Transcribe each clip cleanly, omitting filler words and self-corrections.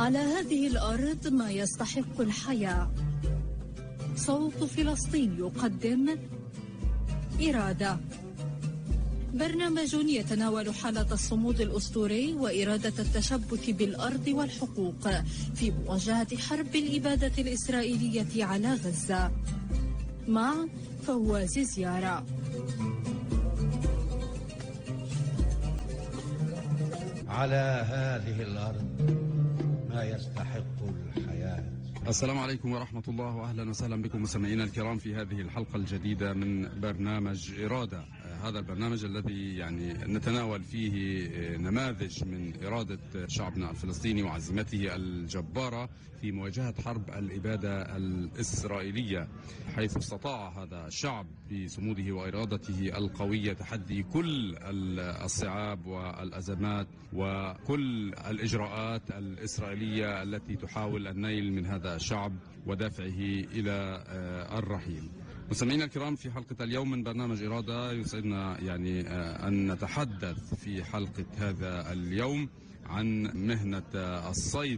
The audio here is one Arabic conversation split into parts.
على هذه الأرض ما يستحق الحياة. صوت فلسطين يقدم إرادة، برنامج يتناول حالة الصمود الأسطوري وإرادة التشبث بالأرض والحقوق في مواجهة حرب الإبادة الإسرائيلية على غزة، مع فواز زيارة. على هذه الأرض ما يستحق الحياة. السلام عليكم ورحمة الله، وأهلا وسهلا بكم مستمعينا الكرام في هذه الحلقة الجديدة من برنامج إرادة. هذا البرنامج الذي نتناول فيه نماذج من إرادة شعبنا الفلسطيني وعزيمته الجبارة في مواجهة حرب الإبادة الإسرائيلية، حيث استطاع هذا الشعب بصموده وإرادته القوية تحدي كل الصعاب والأزمات وكل الإجراءات الإسرائيلية التي تحاول النيل من هذا الشعب ودفعه إلى الرحيل. مستمعينا الكرام، في حلقة اليوم من برنامج إرادة يسعدنا أن نتحدث في حلقة هذا اليوم عن مهنة الصيد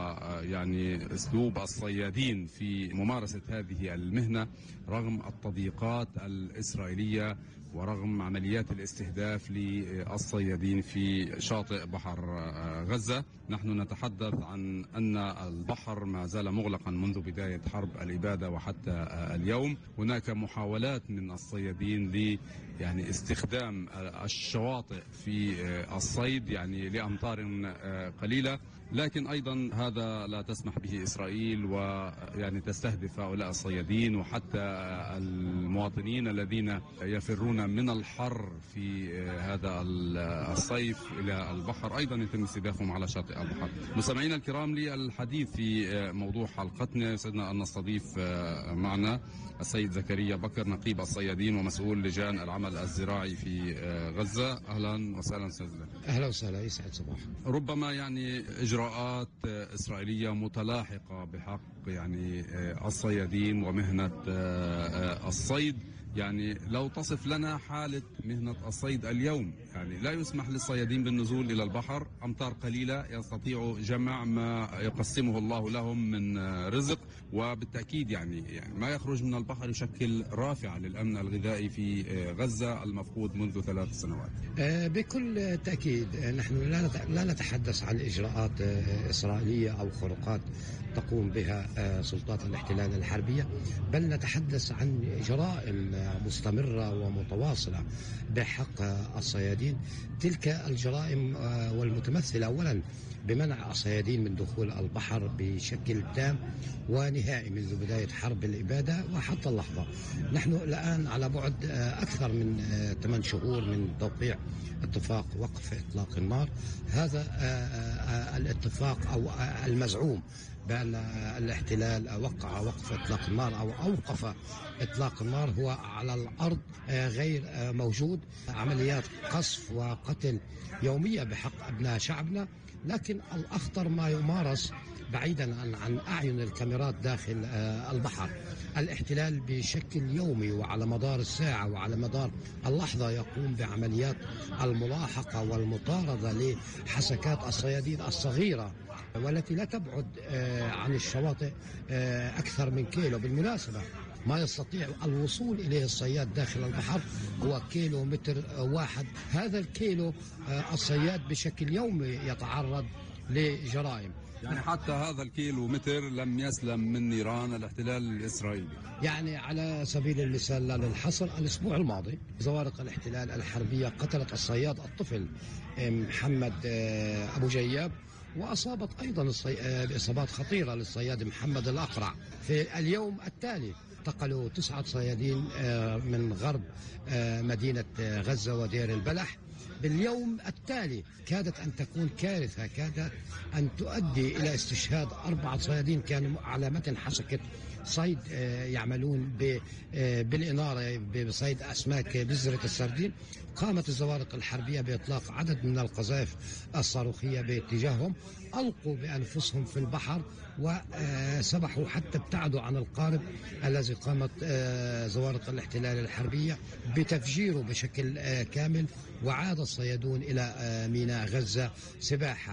أسلوب الصيادين في ممارسة هذه المهنة رغم التضييقات الإسرائيلية ورغم عمليات الاستهداف للصيادين في شاطئ بحر غزة. نحن نتحدث عن أن البحر ما زال مغلقا منذ بداية حرب الإبادة وحتى اليوم. هناك محاولات من الصيادين استخدام الشواطئ في الصيد لأمطار قليلة، لكن أيضا هذا لا تسمح به إسرائيل تستهدف هؤلاء الصيادين وحتى المواطنين الذين يفرون من الحر في هذا الصيف إلى البحر، أيضا يتم استهدافهم على شاطئ البحر. مستمعينا الكرام، للحديث في موضوع حلقتنا يسعدنا أن نستضيف معنا السيد زكريا بكر، نقيب الصيادين ومسؤول لجان العمل الزراعي في غزة. أهلا وسهلا سيدنا. أهلا وسهلا، يسعد صباح. ربما إجراءات إسرائيلية متلاحقة بحق الصيادين ومهنة الصيد. لو تصف لنا حالة مهنة الصيد اليوم. لا يسمح للصيادين بالنزول إلى البحر، أمطار قليلة يستطيعوا جمع ما يقسمه الله لهم من رزق، وبالتأكيد ما يخرج من البحر يشكل رافعة للأمن الغذائي في غزة المفقود منذ 3 سنوات. بكل تأكيد نحن لا نتحدث عن إجراءات إسرائيلية أو خروقات تقوم بها سلطات الاحتلال الحربية، بل نتحدث عن جرائم مستمرة ومتواصلة بحق الصيادين. تلك الجرائم والمتمثلة أولا بمنع الصيادين من دخول البحر بشكل تام ونهائي منذ بداية حرب الإبادة وحتى اللحظة. نحن الآن على بعد أكثر من 8 شهور من توقيع اتفاق وقف إطلاق النار. هذا الاتفاق أو المزعوم بأن الاحتلال وقع وقف إطلاق النار أو أوقف إطلاق النار هو على الأرض غير موجود. عمليات قصف وقتل يومية بحق أبناء شعبنا، لكن الأخطر ما يمارس بعيدا عن أعين الكاميرات داخل البحر. الاحتلال بشكل يومي وعلى مدار الساعة وعلى مدار اللحظة يقوم بعمليات الملاحقة والمطاردة لحسكات الصيادين الصغيرة والتي لا تبعد عن الشواطئ أكثر من كيلو. بالمناسبة ما يستطيع الوصول إليه الصياد داخل البحر هو كيلومتر واحد. هذا الكيلو الصياد بشكل يومي يتعرض لجرائم. حتى هذا الكيلو متر لم يسلم من نيران الاحتلال الإسرائيلي. على سبيل المثال لا للحصر، الأسبوع الماضي زوارق الاحتلال الحربية قتلت الصياد الطفل محمد أبو جياب، وأصابت أيضا بإصابات خطيرة للصياد محمد الأقرع. في اليوم التالي اعتقلوا 9 صيادين من غرب مدينة غزة ودير البلح. باليوم التالي كادت أن تكون كارثة، كادت أن تؤدي إلى استشهاد 4 صيادين كانوا على متن حسكة صيد يعملون بالإنارة بصيد أسماك بذرة السردين. قامت الزوارق الحربية بإطلاق عدد من القذائف الصاروخية باتجاههم، ألقوا بأنفسهم في البحر وسبحوا حتى ابتعدوا عن القارب الذي قامت زوارق الاحتلال الحربية بتفجيره بشكل كامل، وعاد الصيادون إلى ميناء غزة سباحة.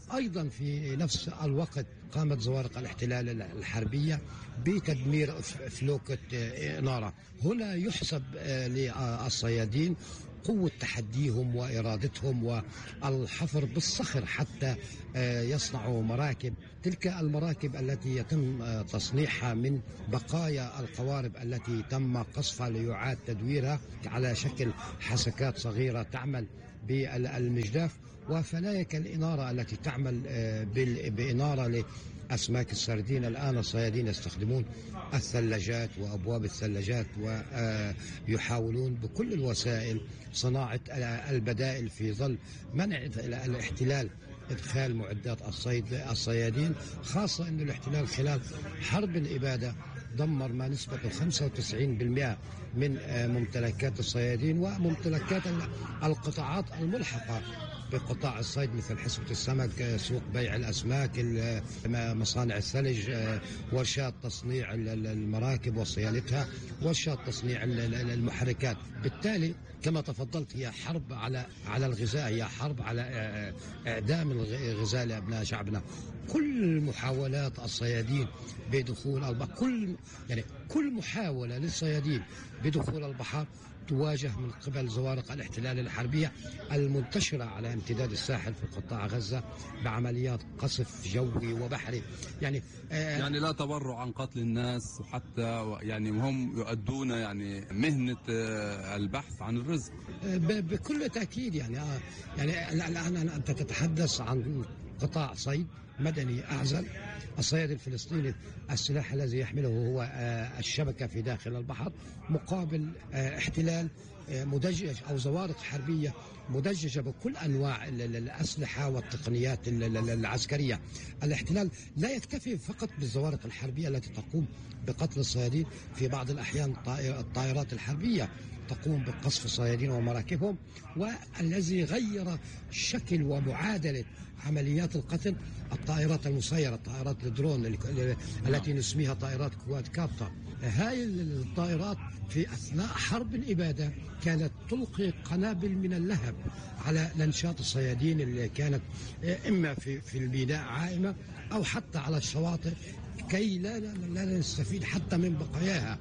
أيضا في نفس الوقت قامت زوارق الاحتلال الحربية بتدمير فلوكة إنارة. هنا يحسب للصيادين قوة تحديهم وإرادتهم والحفر بالصخر حتى يصنعوا مراكب. تلك المراكب التي يتم تصنيعها من بقايا القوارب التي تم قصفها ليعاد تدويرها على شكل حسكات صغيرة تعمل بالمجداف، وفلايك الإنارة التي تعمل بإنارة أسماك السردين. الآن الصيادين يستخدمون الثلاجات وأبواب الثلاجات ويحاولون بكل الوسائل صناعة البدائل في ظل منع الاحتلال إدخال معدات الصيادين، خاصة أن الاحتلال خلال حرب الإبادة دمر ما نسبته 95% من ممتلكات الصيادين وممتلكات القطاعات الملحقة بقطاع الصيد مثل حسبة السمك، سوق بيع الأسماك، مصانع الثلج، ورشات تصنيع المراكب وصيانتها، ورشات تصنيع المحركات. بالتالي كما تفضلت هي حرب على الغذاء، هي حرب على إعدام الغذاء لأبناء شعبنا. كل محاولات الصيادين بدخول كل محاولة للصيادين بدخول البحر تواجه من قبل زوارق الاحتلال الحربية المنتشرة على امتداد الساحل في قطاع غزة بعمليات قصف جوي وبحري. يعني لا تبرع عن قتل الناس، وحتى يعني هم يؤدون مهنة البحث عن الرزق بكل تأكيد. يعني الآن أنت تتحدث عن قطاع صيد مدني أعزل. الصياد الفلسطيني السلاح الذي يحمله هو الشبكة في داخل البحر، مقابل احتلال مدجج أو زوارق حربية مدججة بكل أنواع الأسلحة والتقنيات العسكرية. الاحتلال لا يكتفي فقط بالزوارق الحربية التي تقوم بقتل الصيادين، في بعض الأحيان الطائرات الحربية تقوم بقصف الصيادين ومراكبهم. والذي غير شكل ومعادلة عمليات القتل الطائرات المسيرة، طائرات الدرون التي نسميها طائرات كواد كابتا. هاي الطائرات في أثناء حرب الإبادة كانت تلقي قنابل من اللهب على لنشات الصيادين اللي كانت إما في الميناء عائمة أو حتى على الشواطئ، كي لا نستفيد حتى من بقاياها.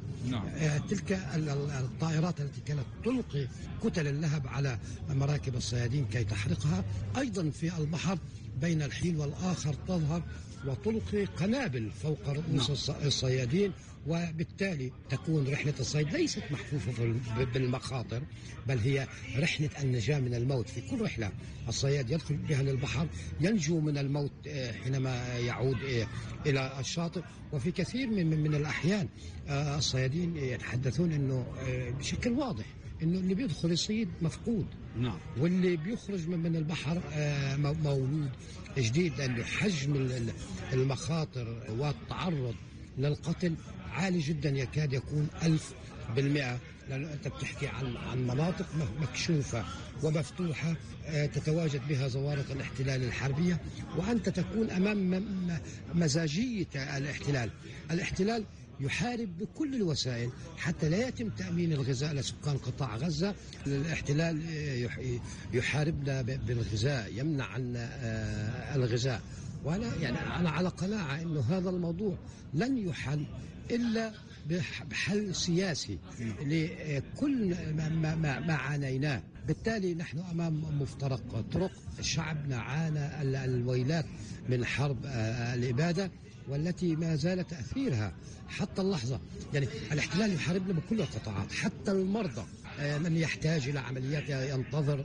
تلك الطائرات التي كانت تلقي كتل اللهب على مراكب الصيادين كي تحرقها. أيضا في البحر بين الحين والآخر تظهر وتلقي قنابل فوق رؤوس الصيادين، وبالتالي تكون رحلة الصيد ليست محفوفة بالمخاطر، بل هي رحلة النجاة من الموت. في كل رحلة الصياد يدخل بها للبحر ينجو من الموت حينما يعود إلى الشاطئ. وفي كثير من الأحيان الصيادين يتحدثون أنه بشكل واضح انه اللي بيدخل يصيد مفقود، واللي بيخرج من البحر مولود جديد، لانه حجم المخاطر والتعرض للقتل عالي جدا، يكاد يكون 1000%. لأنه أنت بتحكي عن مناطق مكشوفة ومفتوحة تتواجد بها زوارق الاحتلال الحربية، وأنت تكون أمام مزاجية الاحتلال يحارب بكل الوسائل حتى لا يتم تأمين الغذاء لسكان قطاع غزة. الاحتلال يحاربنا بالغذاء، يمنع عنا الغذاء. وأنا أنا على قناعة أنه هذا الموضوع لن يحل إلا بحل سياسي لكل ما عانيناه. بالتالي نحن أمام مفترق طرق. شعبنا عانى الويلات من حرب الإبادة والتي ما زال تأثيرها حتى اللحظة. يعني الاحتلال يحاربنا بكل القطاعات، حتى المرضى من يحتاج إلى عمليات ينتظر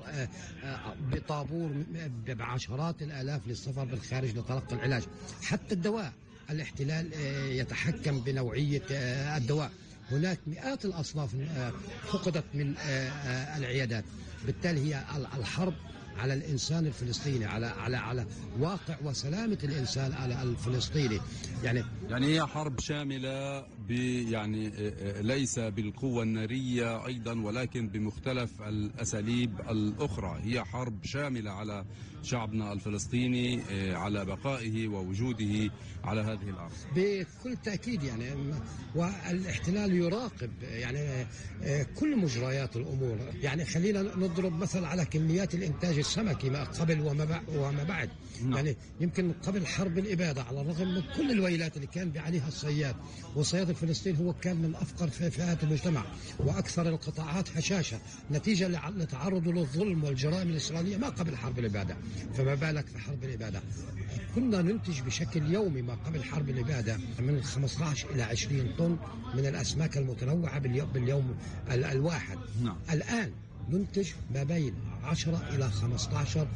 بطابور بعشرات الآلاف للسفر بالخارج لتلقي العلاج، حتى الدواء الاحتلال يتحكم بنوعية الدواء. هناك مئات الأصناف فقدت من العيادات. بالتالي هي الحرب على الإنسان الفلسطيني، على واقع وسلامة الإنسان الفلسطيني. يعني هي حرب شاملة يعني ليس بالقوة النارية أيضا، ولكن بمختلف الأساليب الأخرى. هي حرب شاملة على شعبنا الفلسطيني، على بقائه ووجوده على هذه الأرض بكل تأكيد. يعني والاحتلال يراقب يعني كل مجريات الأمور. يعني خلينا نضرب مثل على كميات الإنتاج السمكي ما قبل وما بعد. يعني يمكن قبل حرب الإبادة، على الرغم من كل الويلات اللي كان عليها الصياد، والصياد الفلسطيني هو كان من أفقر فئات المجتمع وأكثر القطاعات هشاشة نتيجة لتعرضه للظلم والجرائم الإسرائيلية ما قبل حرب الإبادة، فما بالك في حرب الإبادة. كنا ننتج بشكل يومي ما قبل حرب الإبادة من 15 إلى 20 طن من الأسماك المتنوعة باليوم الواحد. الآن ننتج ما بين 10 إلى 15